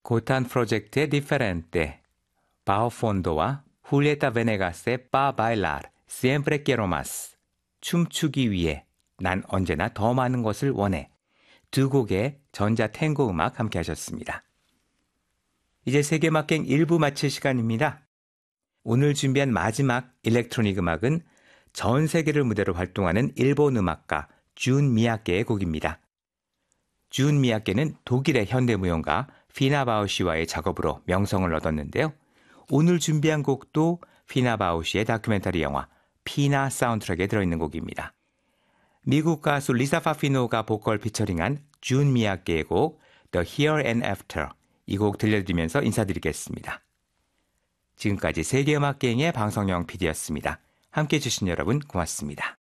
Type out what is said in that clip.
고탄 프로젝트의 Diferente, 바오폰도와 훌리에타 베네가스의 Pa bailar, siempre quiero más, 춤추기 위해 난 언제나 더 많은 것을 원해. 두 곡의 전자 탱고 음악 함께 하셨습니다. 이제 세계음악행 1부 마칠 시간입니다. 오늘 준비한 마지막 일렉트로닉 음악은 전 세계를 무대로 활동하는 일본 음악가 준 미야케의 곡입니다. 준 미야케는 독일의 현대무용가 피나 바우시와의 작업으로 명성을 얻었는데요. 오늘 준비한 곡도 피나 바우시의 다큐멘터리 영화 피나 사운드트랙에 들어있는 곡입니다. 미국 가수 리사 파피노가 보컬 피처링한 준 미야케의 곡 The Here and After, 이 곡 들려드리면서 인사드리겠습니다. 지금까지 세계음악계행의 방송영 PD였습니다. 함께해 주신 여러분 고맙습니다.